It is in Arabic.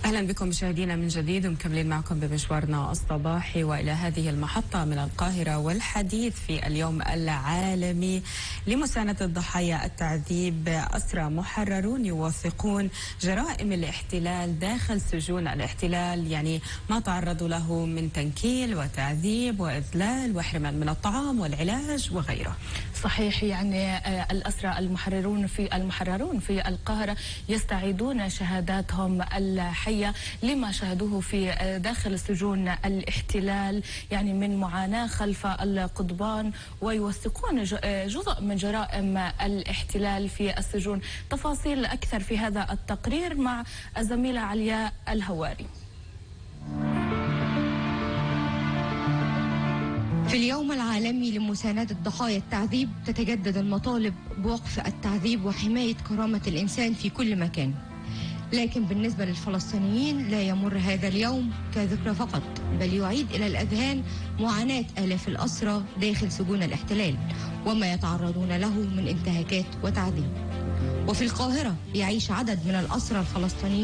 أهلا بكم مشاهدينا من جديد، ومكملين معكم بمشوارنا الصباحي وإلى هذه المحطة من القاهرة، والحديث في اليوم العالمي لمساندة ضحايا التعذيب. أسرى محررون يوثقون جرائم الاحتلال داخل سجون الاحتلال، يعني ما تعرضوا له من تنكيل وتعذيب وإذلال وحرمان من الطعام والعلاج وغيره. صحيح، يعني الأسرى المحررون في القاهرة يستعيدون شهاداتهم الحية لما شاهدوه في داخل سجون الاحتلال، يعني من معاناة خلف القضبان، ويوثقون جزء من جرائم الاحتلال في السجون. تفاصيل أكثر في هذا التقرير مع الزميلة علياء الهواري. في اليوم العالمي لمساندة ضحايا التعذيب تتجدد المطالب بوقف التعذيب وحماية كرامة الإنسان في كل مكان. لكن بالنسبة للفلسطينيين لا يمر هذا اليوم كذكرى فقط، بل يعيد إلى الأذهان معاناة آلاف الأسرى داخل سجون الاحتلال وما يتعرضون له من انتهاكات وتعذيب. وفي القاهرة يعيش عدد من الأسرى الفلسطينيين